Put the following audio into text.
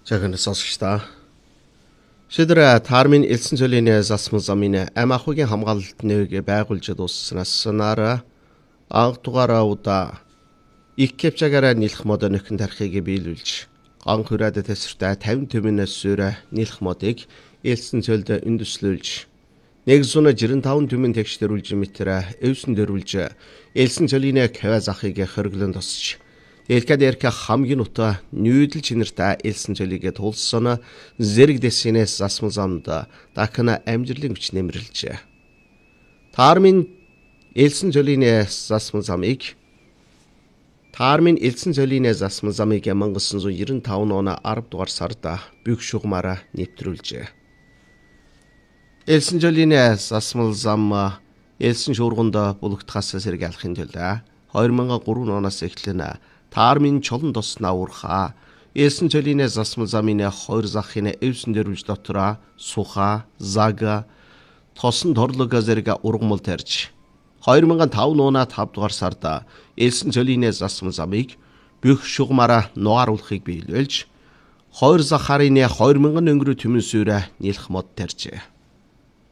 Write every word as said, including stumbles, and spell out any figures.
Жагнаа сонсогчдаа. Шийдвэр Таармын элсэн цөлийний засмал замын ам ахуйгийн хамгаалалт нэвийг байгуулж дусснаас санаараа анх тугаараа удаа их кепчагаараа нийлэх мод нөхөн тархийг биелүүлж ган хүрээд тесвэртэй тавин төмнөөс сүрэ нийлэх модыг элсэн цөлд өндөслүүлж нэг зуна жирэн таван төмөн тэгш дөрвөлж метрэ эвсэн дөрвөлж элсэн цөлийний кава захыг хөрглөн тосч Элкад эрkä хамгийн утаа нүүдэл чинэртэй элсэн цөлийгээ тулсан зэрэг дэсинээс засмал замд дахна амжилтын хүч нэмэрлжээ. Таармын элсэн цөлийний засмал замыг Таармын элсэн цөлийний засмал замыг 천구 девятьсот девяносто пять оны арав дугаар сард бүх шугамаараа нэвтрүүлжээ. Элсэн цөлийний засмал зам элсэн шуурганд булагдахаас сэргийлэхин тулд two thousand three оноос эхлэн Таармын чолон тоснаа уурхаа элсэн цөлийний засмал замын хоёр захын эвсэн дөрвж дотор суха зага тосон торлог зэрэг ургамал тарьж two thousand five оны five дугаар сард элсэн цөлийний засмал замыг бүх шугамаараа нугааруулахыг биелүүлж хоёр зах харын two thousand өнгөрөө төмөн сүрэ нийлэх мод тарьжээ.